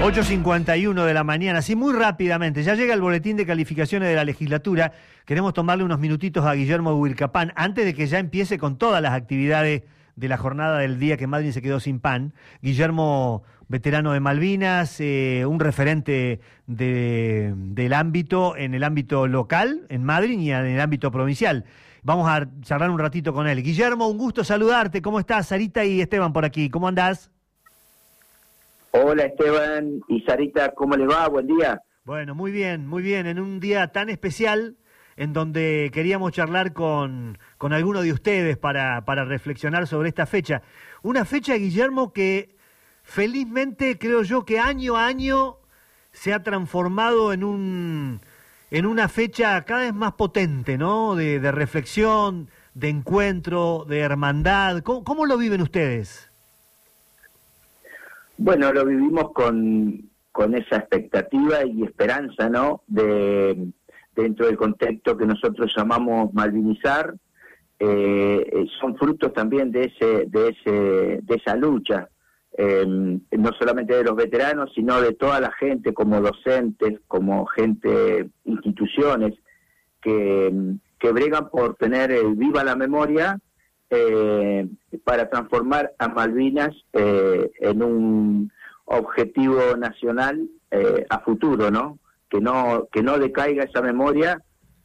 8:51 de la mañana, así muy rápidamente, ya llega el boletín de calificaciones de la legislatura. Queremos tomarle unos minutitos a Guillermo Huilcapán, antes de que ya empiece con todas las actividades de la jornada del día que Madryn se quedó sin pan. Guillermo, veterano de Malvinas, un referente del ámbito, en el ámbito local, en Madryn, y en el ámbito provincial. Vamos a charlar un ratito con él. Guillermo, un gusto saludarte. ¿Cómo estás? Sarita y Esteban por aquí. ¿Cómo andás? Hola Esteban y Sarita, ¿cómo le va? Buen día. Bueno, muy bien, en un día tan especial en donde queríamos charlar con alguno de ustedes para reflexionar sobre esta fecha. Una fecha, Guillermo, que felizmente creo yo que año a año se ha transformado en una fecha cada vez más potente, ¿no? De reflexión, de encuentro, de hermandad. ¿Cómo lo viven ustedes? Bueno, lo vivimos con esa expectativa y esperanza, ¿no? Dentro del contexto que nosotros llamamos malvinizar, son frutos también de esa lucha, no solamente de los veteranos, sino de toda la gente, como docentes, como gente, instituciones, que bregan por tener viva la memoria, para transformar a Malvinas en un objetivo nacional a futuro, ¿no? Que no decaiga esa memoria,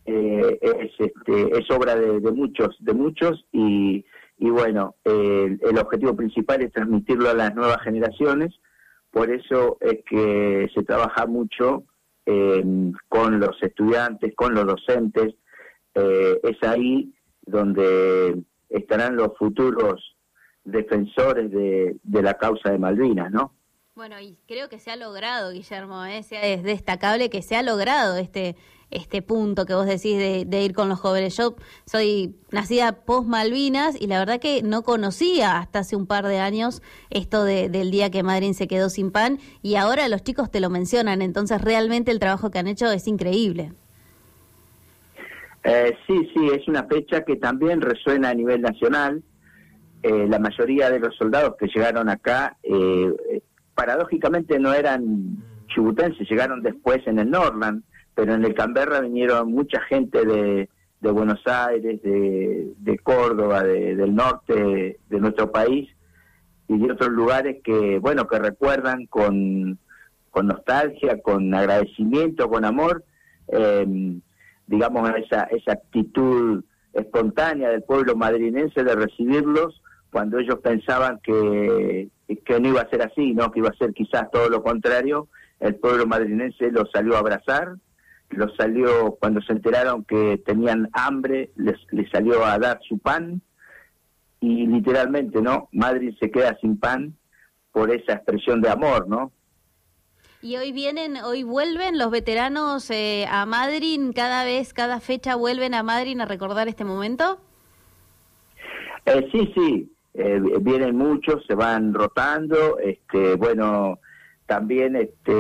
es obra de muchos y bueno, el objetivo principal es transmitirlo a las nuevas generaciones. Por eso es que se trabaja mucho con los estudiantes, con los docentes. Es ahí donde estarán los futuros defensores de la causa de Malvinas, ¿no? Bueno, y creo que se ha logrado, Guillermo, es destacable que se ha logrado este punto que vos decís de ir con los jóvenes. Yo soy nacida post-Malvinas y la verdad que no conocía hasta hace un par de años esto del día que Madryn se quedó sin pan, y ahora los chicos te lo mencionan, entonces realmente el trabajo que han hecho es increíble. Sí, es una fecha que también resuena a nivel nacional. La mayoría de los soldados que llegaron acá, paradójicamente no eran chubutenses, llegaron después en el Norland, pero en el Canberra vinieron mucha gente de Buenos Aires, de Córdoba, del norte de nuestro país y de otros lugares que recuerdan con nostalgia, con agradecimiento, con amor, digamos, esa actitud espontánea del pueblo madrinense de recibirlos cuando ellos pensaban que no iba a ser así, ¿no? Que iba a ser quizás todo lo contrario. El pueblo madrinense los salió a abrazar, los salió cuando se enteraron que tenían hambre, les salió a dar su pan, y literalmente, ¿no? Madryn se queda sin pan por esa expresión de amor, ¿no? Y hoy vuelven los veteranos a Madryn, cada fecha vuelven a Madryn a recordar este momento. Sí, vienen muchos, se van rotando, también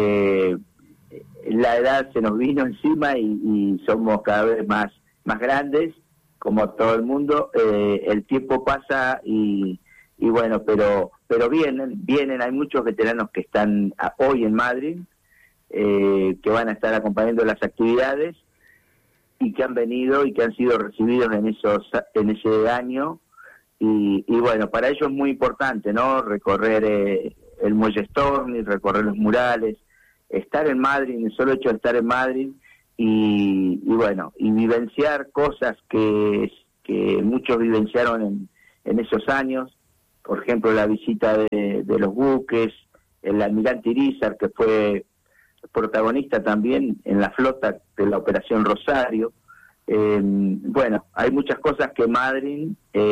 la edad se nos vino encima y somos cada vez más grandes, como todo el mundo. El tiempo pasa y bueno, pero vienen, hay muchos veteranos que están hoy en Madryn, que van a estar acompañando las actividades y que han venido y que han sido recibidos en ese año, y bueno, para ellos es muy importante, ¿no? Recorrer el muelle Storni, recorrer los murales, estar en Madryn, el solo hecho de estar en Madryn y bueno, y vivenciar cosas que muchos vivenciaron en esos años. Por ejemplo, la visita de los buques, el almirante Irízar, que fue protagonista también en la flota de la Operación Rosario. Bueno, hay muchas cosas que Madryn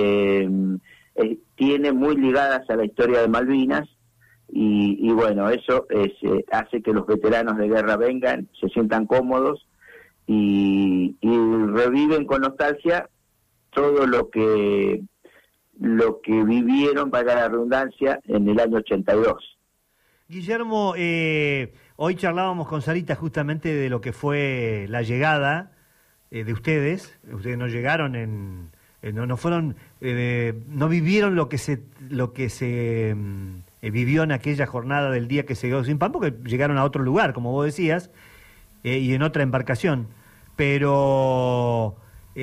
tiene muy ligadas a la historia de Malvinas, y bueno, eso hace que los veteranos de guerra vengan, se sientan cómodos y reviven con nostalgia todo lo que vivieron, para la redundancia, en el año 82. Guillermo, hoy charlábamos con Sarita justamente de lo que fue la llegada de ustedes. Ustedes no llegaron no fueron, no vivieron lo que se vivió en aquella jornada del día que se quedó sin pan, porque llegaron a otro lugar, como vos decías, y en otra embarcación. Pero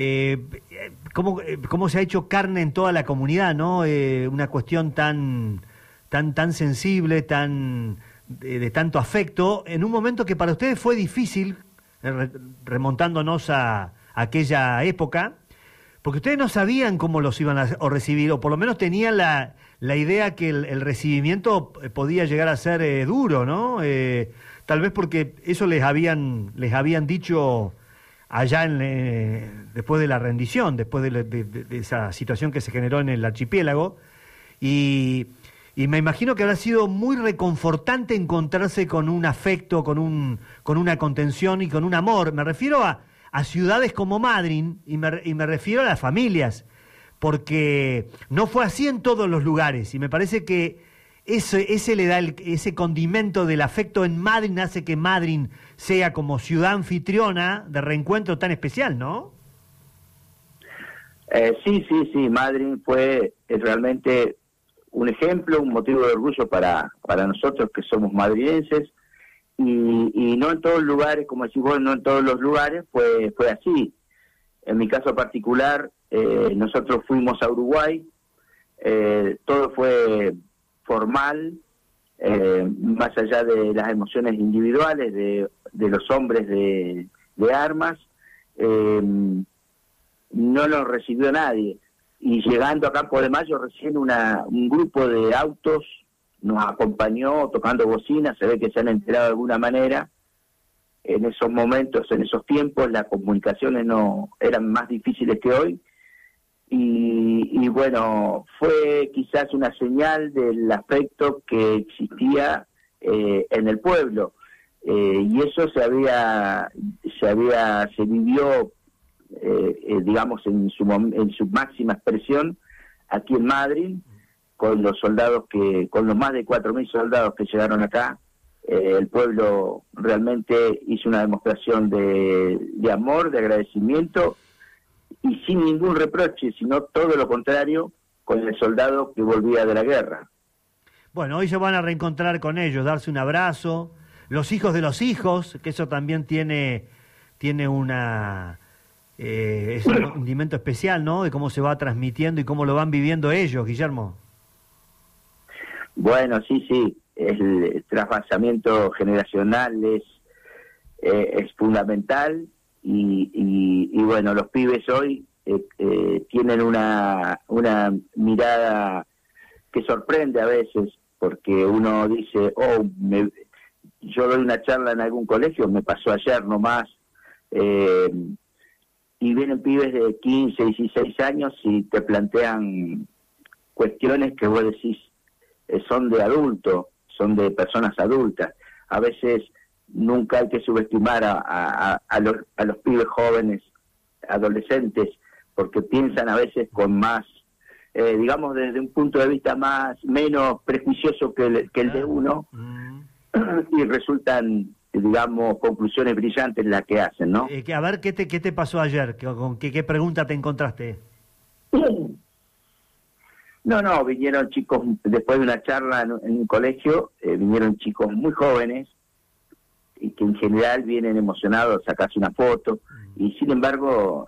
cómo se ha hecho carne en toda la comunidad, ¿no? Una cuestión tan sensible, de tanto afecto, en un momento que para ustedes fue difícil, remontándonos a aquella época, porque ustedes no sabían cómo los iban a recibir, o por lo menos tenían la idea que el recibimiento podía llegar a ser duro, ¿no? Tal vez porque eso les habían dicho allá después de la rendición, después de esa situación que se generó en el archipiélago, y me imagino que habrá sido muy reconfortante encontrarse con un afecto, con una contención y con un amor. Me refiero a ciudades como Madryn y me refiero a las familias, porque no fue así en todos los lugares, y me parece que ese le da ese condimento del afecto en Madryn, hace que Madryn sea como ciudad anfitriona de reencuentro tan especial, ¿no? Sí, Madryn fue realmente un ejemplo, un motivo de orgullo para nosotros que somos madrilenses, y no en todos los lugares, como decís vos, no en todos los lugares fue así. En mi caso particular, nosotros fuimos a Uruguay, todo fue formal, más allá de las emociones individuales de los hombres de armas, no nos recibió nadie. Y llegando a Campo de Mayo, recién un grupo de autos nos acompañó tocando bocinas, se ve que se han enterado de alguna manera. En esos momentos, en esos tiempos, las comunicaciones no eran más difíciles que hoy, y bueno, fue quizás una señal del afecto que existía en el pueblo, y eso se vivió digamos en su máxima expresión aquí en Madryn, con los soldados con los más de 4.000 soldados que llegaron acá. El pueblo realmente hizo una demostración de amor, de agradecimiento, y sin ningún reproche, sino todo lo contrario, con el soldado que volvía de la guerra. Bueno, hoy se van a reencontrar con ellos, darse un abrazo, los hijos de los hijos, que eso también tiene es un condimento especial, ¿no? De cómo se va transmitiendo y cómo lo van viviendo ellos, Guillermo. Bueno, sí, el trasvasamiento generacional es fundamental, y bueno, los pibes hoy tienen una mirada que sorprende a veces, porque uno dice, yo doy una charla en algún colegio, me pasó ayer nomás, y vienen pibes de 15, 16 años y te plantean cuestiones que vos decís son de adultos, son de personas adultas. A veces nunca hay que subestimar a los pibes jóvenes, adolescentes, porque piensan a veces con más, digamos, desde un punto de vista menos prejuicioso que el de uno, y resultan, digamos, conclusiones brillantes las que hacen, ¿no? A ver, ¿qué te pasó ayer? ¿Con qué pregunta te encontraste? No, vinieron chicos, después de una charla en un colegio, vinieron chicos muy jóvenes, y que en general vienen emocionados a sacarse una foto, y sin embargo,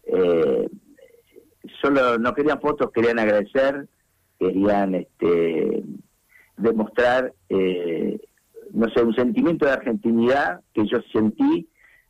solo no querían fotos, querían agradecer, querían demostrar, no sé, un sentimiento de argentinidad que yo sentí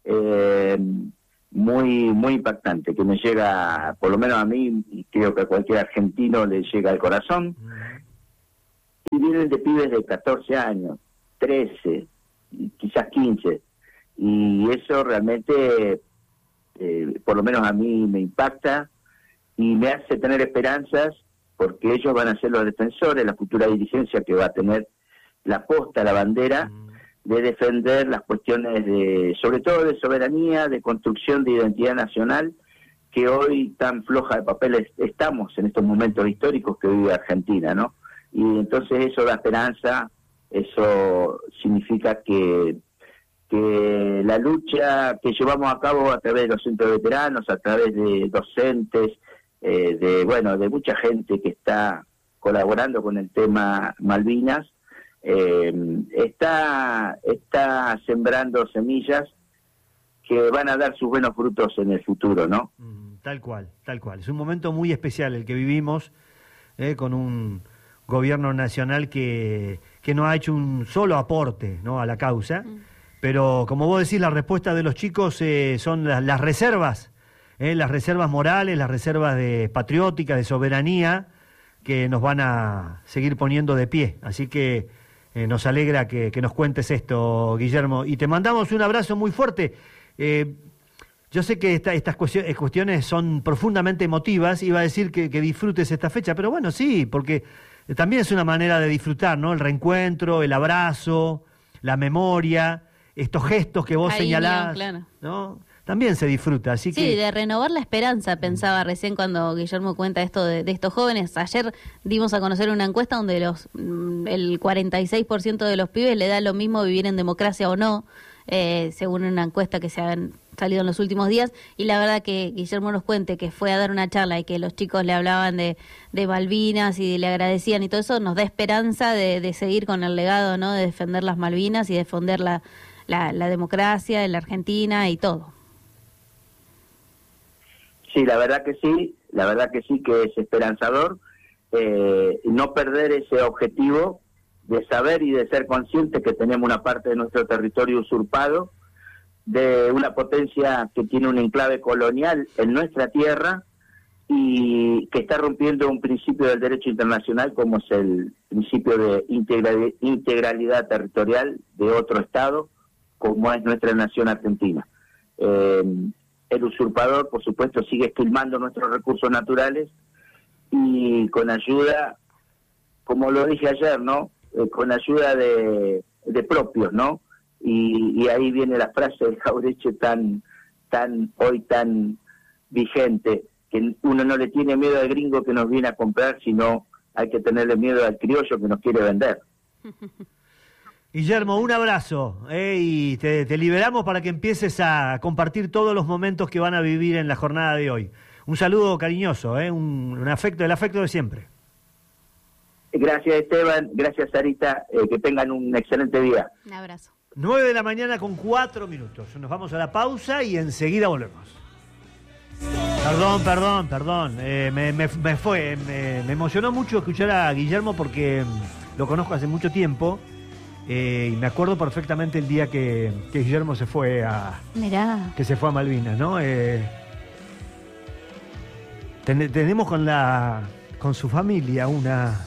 muy muy impactante, que me llega, por lo menos a mí, y creo que a cualquier argentino le llega al corazón. Y vienen de pibes de 14 años, 13, quizás 15, y eso realmente, por lo menos a mí me impacta y me hace tener esperanzas, porque ellos van a ser los defensores, la futura dirigencia que va a tener la posta, la bandera, de defender las cuestiones sobre todo de soberanía, de construcción de identidad nacional, que hoy tan floja de papeles estamos en estos momentos históricos que vive Argentina, ¿no? Y entonces eso da esperanza, eso significa que la lucha que llevamos a cabo a través de los centros de veteranos, a través de docentes, de mucha gente que está colaborando con el tema Malvinas, está sembrando semillas que van a dar sus buenos frutos en el futuro, ¿no? Tal cual, tal cual. Es un momento muy especial el que vivimos, con un gobierno nacional que no ha hecho un solo aporte, ¿no?, a la causa, pero como vos decís, la respuesta de los chicos son las reservas morales, las reservas patrióticas, de soberanía, que nos van a seguir poniendo de pie. Así que nos alegra que nos cuentes esto, Guillermo, y te mandamos un abrazo muy fuerte. Yo sé que estas cuestiones son profundamente emotivas. Iba a decir que disfrutes esta fecha, pero bueno, sí, porque también es una manera de disfrutar, ¿no? El reencuentro, el abrazo, la memoria, estos gestos que vos señalás, claro, ¿no? También se disfruta, así que... Sí, de renovar la esperanza, pensaba recién cuando Guillermo cuenta esto de estos jóvenes. Ayer dimos a conocer una encuesta donde el 46% de los pibes le da lo mismo vivir en democracia o no, según una encuesta que se han salido en los últimos días, y la verdad que Guillermo nos cuente que fue a dar una charla y que los chicos le hablaban de Malvinas y le agradecían y todo eso, nos da esperanza de seguir con el legado, ¿no?, de defender las Malvinas y defender la democracia en la Argentina y todo. Sí, la verdad que sí que es esperanzador, no perder ese objetivo de saber y de ser consciente que tenemos una parte de nuestro territorio usurpado, de una potencia que tiene un enclave colonial en nuestra tierra y que está rompiendo un principio del derecho internacional como es el principio de integralidad territorial de otro Estado, como es nuestra nación argentina. El usurpador, por supuesto, sigue esquilmando nuestros recursos naturales y con ayuda, como lo dije ayer, ¿no?, con ayuda de propios, ¿no? Y ahí viene la frase del Jauretche hoy tan vigente, que uno no le tiene miedo al gringo que nos viene a comprar, sino hay que tenerle miedo al criollo que nos quiere vender. Guillermo, un abrazo, y te liberamos para que empieces a compartir todos los momentos que van a vivir en la jornada de hoy. Un saludo cariñoso, un afecto, el afecto de siempre. Gracias, Esteban, gracias, Sarita, que tengan un excelente día. Un abrazo. 9:04 a.m. Nos vamos a la pausa y enseguida volvemos. Perdón. Me emocionó mucho escuchar a Guillermo porque lo conozco hace mucho tiempo. Y me acuerdo perfectamente el día que Guillermo se fue a Malvinas, ¿no? Tenemos con su familia una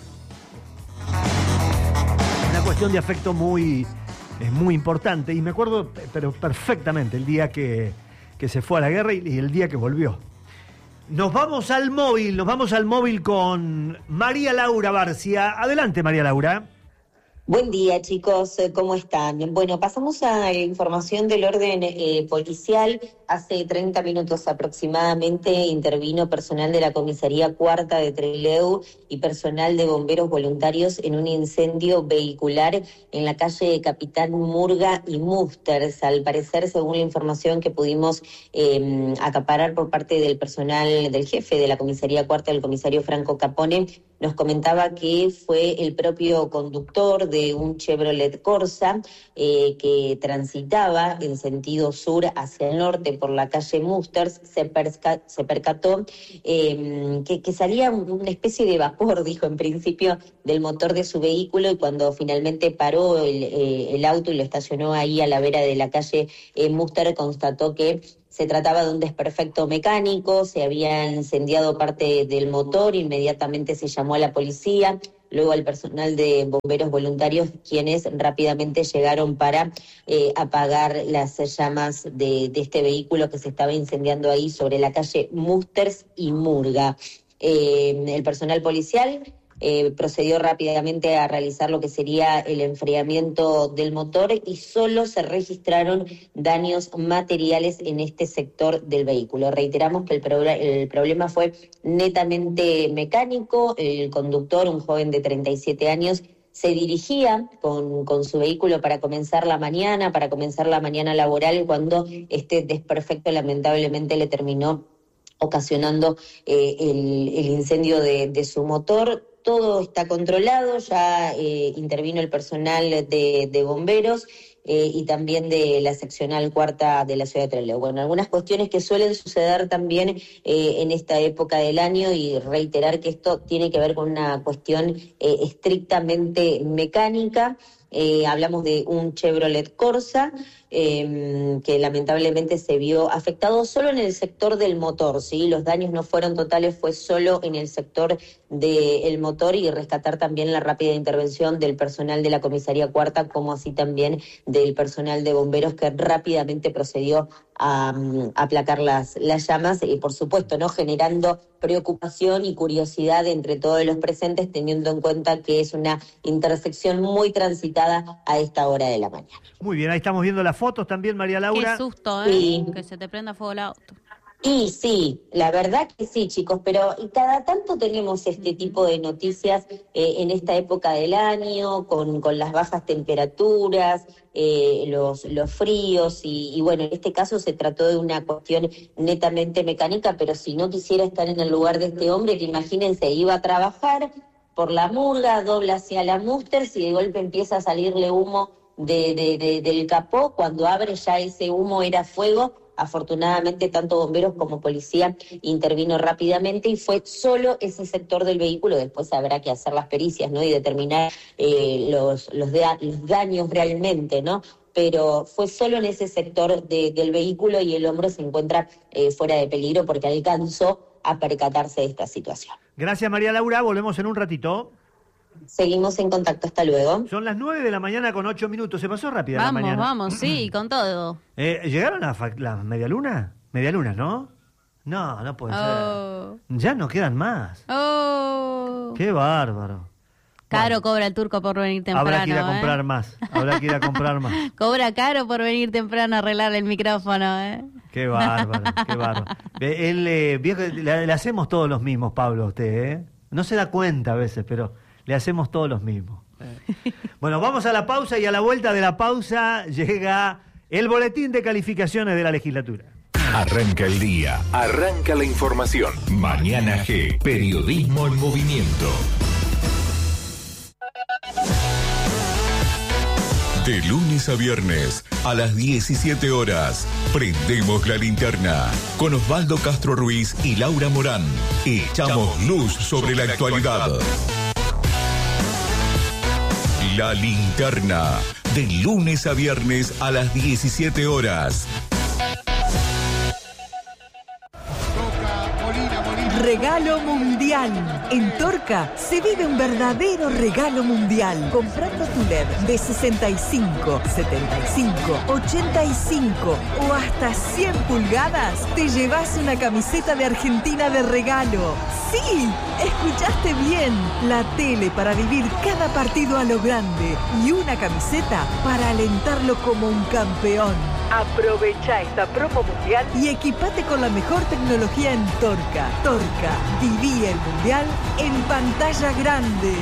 cuestión de afecto muy importante, y me acuerdo pero perfectamente el día que se fue a la guerra y el día que volvió. Nos vamos al móvil con María Laura Barcia. Adelante, María Laura. Buen día, chicos, ¿cómo están? Bueno, pasamos a la información del orden policial. Hace 30 minutos aproximadamente intervino personal de la Comisaría Cuarta de Trelew y personal de bomberos voluntarios en un incendio vehicular en la calle Capitán Murga y Musters. Al parecer, según la información que pudimos acaparar por parte del personal del jefe de la Comisaría Cuarta, el comisario Franco Capone, nos comentaba que fue el propio conductor de un Chevrolet Corsa que transitaba en sentido sur hacia el norte por la calle Musters, se percató que salía una especie de vapor, dijo en principio, del motor de su vehículo, y cuando finalmente paró el auto y lo estacionó ahí a la vera de la calle Musters, constató que se trataba de un desperfecto mecánico, se había incendiado parte del motor, inmediatamente se llamó a la policía, luego al personal de bomberos voluntarios, quienes rápidamente llegaron para apagar las llamas de este vehículo que se estaba incendiando ahí sobre la calle Musters y Murga. El personal policial procedió rápidamente a realizar lo que sería el enfriamiento del motor y solo se registraron daños materiales en este sector del vehículo. Reiteramos que el problema fue netamente mecánico. El conductor, un joven de 37 años, se dirigía con su vehículo para comenzar la mañana laboral, cuando este desperfecto lamentablemente le terminó ocasionando el incendio de su motor. todo está controlado, ya intervino el personal de bomberos y también de la seccional cuarta de la ciudad de Trelew. Bueno, algunas cuestiones que suelen suceder también en esta época del año, y reiterar que esto tiene que ver con una cuestión estrictamente mecánica. Hablamos de un Chevrolet Corsa que lamentablemente se vio afectado solo en el sector del motor, ¿sí? Los daños no fueron totales, fue solo en el sector del motor, y rescatar también la rápida intervención del personal de la comisaría cuarta, como así también del personal de bomberos, que rápidamente procedió a aplacar las llamas, y por supuesto, ¿no?, generando preocupación y curiosidad entre todos los presentes, teniendo en cuenta que es una intersección muy transitada a esta hora de la mañana. Muy bien, ahí estamos viendo las fotos también, María Laura. Qué susto, ¿eh? Sí. Que se te prenda fuego el auto. Y sí, la verdad que sí, chicos, pero cada tanto tenemos este tipo de noticias en esta época del año, con las bajas temperaturas, los fríos, y bueno, en este caso se trató de una cuestión netamente mecánica, pero si no quisiera estar en el lugar de este hombre, que imagínense, iba a trabajar por la murga, dobla hacia la Musters, y de golpe empieza a salirle humo del capó. Cuando abre, ya ese humo era fuego. Afortunadamente, tanto bomberos como policía intervino rápidamente, y fue solo ese sector del vehículo. Después habrá que hacer las pericias, ¿no?, y determinar los daños realmente, ¿no? Pero fue solo en ese sector del vehículo, y el hombro se encuentra fuera de peligro porque alcanzó a percatarse de esta situación. Gracias, María Laura. Volvemos en un ratito. Seguimos en contacto, hasta luego. Son las 9 de la mañana con 8 minutos. Se pasó rápida la mañana. Vamos, sí, con todo. ¿Llegaron las medialunas? Medialunas, ¿no? No puede ser. Ya no quedan más. Qué bárbaro. Caro cobra el turco por venir temprano. Habrá que ir a comprar más. Habrá que ir a comprar más. Cobra caro por venir temprano a arreglar el micrófono, ¿eh? Qué bárbaro, qué bárbaro. Viejo, le hacemos todos los mismos, Pablo, a usted, ¿eh? No se da cuenta a veces, pero le hacemos todos los mismos. Bueno, vamos a la pausa, y a la vuelta de la pausa llega el boletín de calificaciones de la legislatura. Arranca el día, arranca la información. Mañana G, periodismo en movimiento. De lunes a viernes, a las 17 horas, prendemos la linterna con Osvaldo Castro Ruiz y Laura Morán. Echamos luz sobre la actualidad. La linterna, de lunes a viernes a las 17 horas. Regalo mundial. En Torca se vive un verdadero regalo mundial. Comprando tu LED de 65, 75, 85 o hasta 100 pulgadas, te llevas una camiseta de Argentina de regalo. ¡Sí! Escuchaste bien. La tele para vivir cada partido a lo grande, y una camiseta para alentarlo como un campeón. Aprovecha esta promo mundial y equipate con la mejor tecnología en Torca. Torca, viví el mundial en pantalla grande.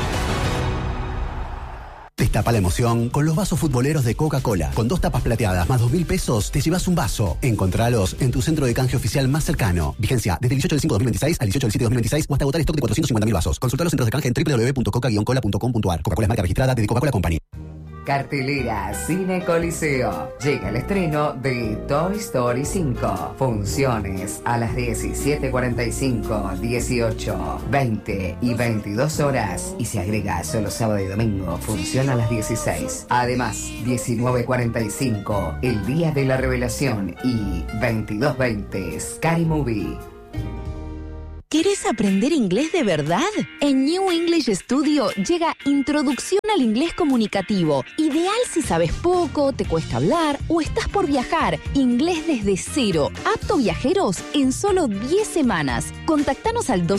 Destapa la emoción con los vasos futboleros de Coca-Cola. Con 2 tapas plateadas más 2.000 pesos, te llevas un vaso. Encontralos en tu centro de canje oficial más cercano. Vigencia desde el 18 del 5 de 2026 al 18 del 7 de 2026 o hasta agotar stock de 450.000 vasos. Consulta los centros de canje en www.coca-cola.com.ar. Coca-Cola es marca registrada de Coca-Cola Company. Cartelera Cine Coliseo. Llega el estreno de Toy Story 5. Funciones a las 17:45, 18, 20 y 22 horas. Y se agrega solo sábado y domingo. Función a las 16. Además, 19:45, El Día de la Revelación. Y 22:20, Scary Movie. ¿Querés aprender inglés de verdad? En New English Studio llega Introducción al Inglés Comunicativo. Ideal si sabes poco, te cuesta hablar o estás por viajar. Inglés desde cero. Apto viajeros en solo 10 semanas. Contactanos al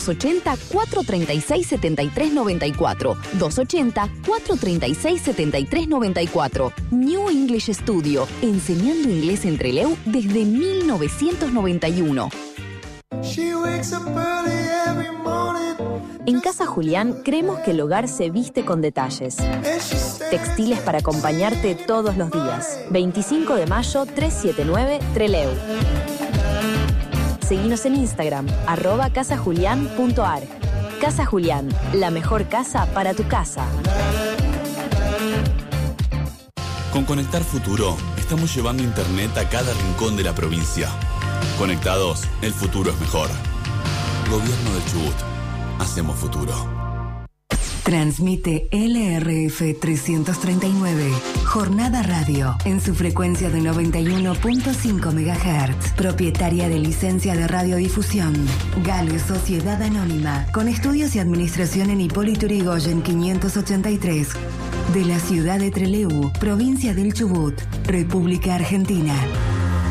280-436-7394. 280-436-7394. New English Studio. Enseñando inglés en Trelew desde 1991. En Casa Julián creemos que el hogar se viste con detalles. Textiles para acompañarte todos los días. 25 de mayo 379 Trelew. Seguinos en Instagram @casajulian.ar. Casa Julián, la mejor casa para tu casa. Con Conectar Futuro, estamos llevando internet a cada rincón de la provincia. Conectados, el futuro es mejor. Gobierno del Chubut. Hacemos futuro. Transmite LRF 339, Jornada Radio, en su frecuencia de 91.5 MHz, propietaria de licencia de radiodifusión. Gale Sociedad Anónima, con estudios y administración en Hipólito Yrigoyen 583, de la ciudad de Trelew, provincia del Chubut, República Argentina.